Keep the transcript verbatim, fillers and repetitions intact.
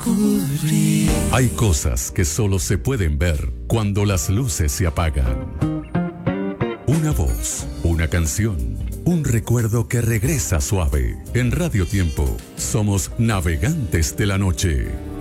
descubrí. Hay cosas que solo se pueden ver cuando las luces se apagan. Una voz, una canción, un recuerdo que regresa suave. En Radio Tiempo somos navegantes de la noche.